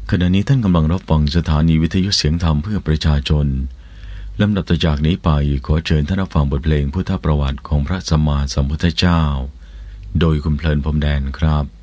ขณะนี้ท่านกำลังรับฟังสถานีวิทยุเสียงธรรมเพื่อประชาชนลำดับต่อจากนี้ไปขอเชิญท่านรับฟังบทเพลงพุทธประวัติของพระสัมมาสัมพุทธเจ้าโดยคุณเพลินพรหมแดนครับ